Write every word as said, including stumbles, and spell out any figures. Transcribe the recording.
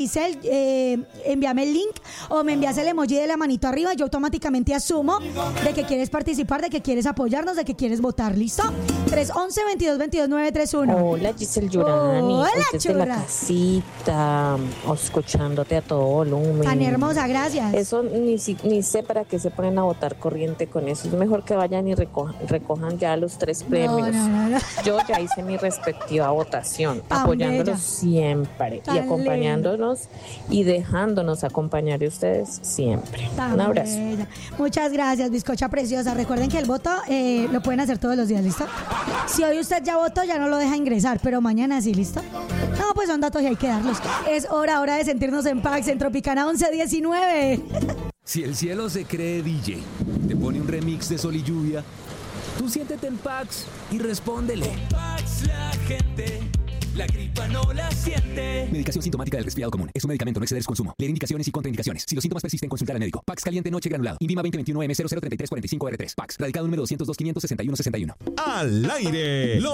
Giselle, eh, envíame el link o me envías el emoji de la manito arriba y yo automáticamente asumo de que quieres participar, de que quieres apoyarnos, de que quieres votar. ¿Listo? tres once, veintidós veintidós, nueve tres uno. Hola, Giselle Giurani. Hola, desde la casita, escuchándote a todo volumen. Tan hermosa, gracias. Eso ni, si- ni sé para qué se ponen a votar corriente con eso. Es mejor que vayan y recojan, recojan ya los tres premios. No, no, no, no. Yo ya hice mi respectiva votación, Tan apoyándolos bella. siempre Tan y acompañándonos y dejándonos acompañar de ustedes siempre. Tan Un abrazo. bella. Muchas gracias, bizcocha preciosa. Recuerden que el voto eh, lo pueden hacer todos los días, ¿listo? Si hoy usted ya votó, ya no lo deja ingresar, pero mañana sí, ¿listo? No, pues son datos y hay que darlos. Es hora, hora de sentirnos en Pax, en Tropicana once diecinueve. Si el cielo se cree D J, te pone un remix de Sol y Lluvia, tú siéntete en Pax y respóndele. Pax, la gente, la gripa no la siente. Medicación sintomática del resfriado común. Es un medicamento, no exceder su consumo. Leer indicaciones y contraindicaciones. Si los síntomas persisten, consultar al médico. Pax caliente noche granulado. Invima veinte veintiuno M cero cero treinta y tres cuarenta y cinco R tres. Pax. Radicado número doscientos dos, quinientos sesenta y uno sesenta y uno. Al aire.